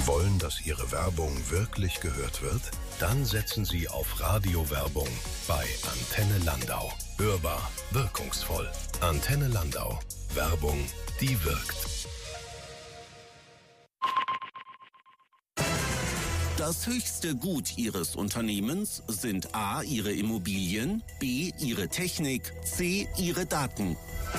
Sie wollen, dass Ihre Werbung wirklich gehört wird? Dann setzen Sie auf Radiowerbung bei Antenne Landau. Hörbar, wirkungsvoll. Antenne Landau. Werbung, die wirkt. Das höchste Gut Ihres Unternehmens sind A. Ihre Immobilien, B. Ihre Technik, C. Ihre Daten.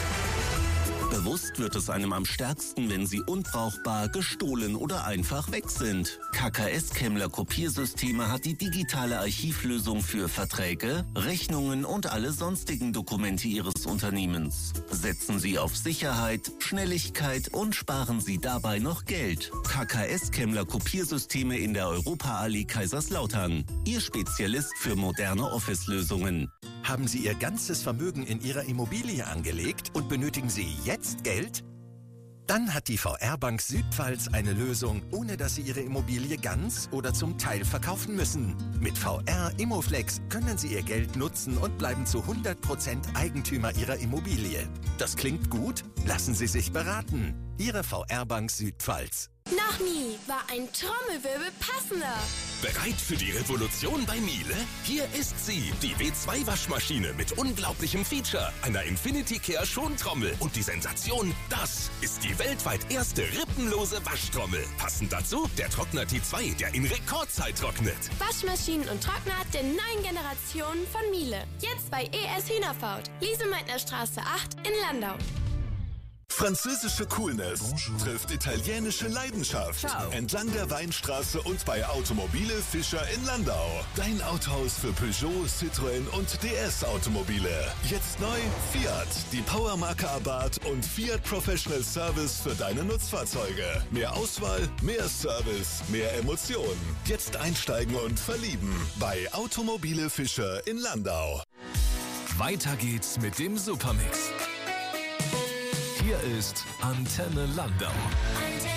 Bewusst wird es einem am stärksten, wenn sie unbrauchbar, gestohlen oder einfach weg sind. KKS Kemmler Kopiersysteme hat die digitale Archivlösung für Verträge, Rechnungen und alle sonstigen Dokumente Ihres Unternehmens. Setzen Sie auf Sicherheit, Schnelligkeit und sparen Sie dabei noch Geld. KKS Kemmler Kopiersysteme in der Europaallee Kaiserslautern. Ihr Spezialist für moderne Office-Lösungen. Haben Sie Ihr ganzes Vermögen in Ihrer Immobilie angelegt und benötigen Sie jetzt Geld? Dann hat die VR Bank Südpfalz eine Lösung, ohne dass Sie Ihre Immobilie ganz oder zum Teil verkaufen müssen. Mit VR Immoflex können Sie Ihr Geld nutzen und bleiben zu 100% Eigentümer Ihrer Immobilie. Das klingt gut? Lassen Sie sich beraten. Ihre VR Bank Südpfalz. Noch nie war ein Trommelwirbel passender. Bereit für die Revolution bei Miele? Hier ist sie, die W2-Waschmaschine mit unglaublichem Feature, einer Infinity Care Schontrommel. Und die Sensation, das ist die weltweit erste rippenlose Waschtrommel. Passend dazu der Trockner T2, der in Rekordzeit trocknet. Waschmaschinen und Trockner der neuen Generation von Miele. Jetzt bei ES Hühnerfaut, Liesemeitner Straße 8 in Landau. Französische Coolness trifft italienische Leidenschaft. Ciao. Entlang der Weinstraße und bei Automobile Fischer in Landau. Dein Autohaus für Peugeot, Citroën und DS Automobile. Jetzt neu Fiat, die Powermarke Abarth und Fiat Professional Service für deine Nutzfahrzeuge. Mehr Auswahl, mehr Service, mehr Emotionen. Jetzt einsteigen und verlieben bei Automobile Fischer in Landau. Weiter geht's mit dem Supermix. Hier ist Antenne Landau.